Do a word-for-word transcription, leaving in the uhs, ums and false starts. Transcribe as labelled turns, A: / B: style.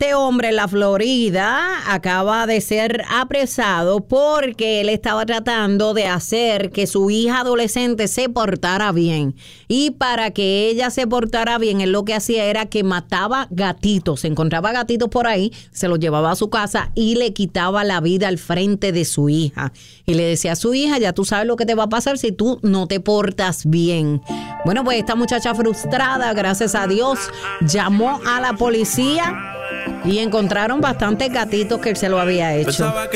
A: este hombre en la Florida acaba de ser apresado porque él estaba tratando de hacer que su hija adolescente se portara bien. Y para que ella se portara bien, él lo que hacía era que mataba gatitos. Encontraba gatitos por ahí, se los llevaba a su casa y le quitaba la vida al frente de su hija. Y le decía a su hija, ya tú sabes lo que te va a pasar si tú no te portas bien. Bueno, pues esta muchacha frustrada, gracias a Dios, llamó a la policía y encontraron bastantes gatitos que él se lo había hecho.